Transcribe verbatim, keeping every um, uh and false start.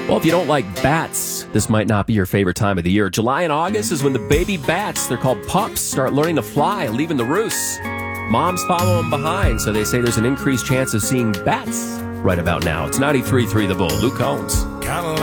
Well, if you don't like bats, this might not be your favorite time of the year. July and August is when the baby bats, they're called pups, start learning to fly, leaving the roosts. Moms follow them behind, so they say there's an increased chance of seeing bats right about now. It's ninety-three point three The Bull. Luke Combs.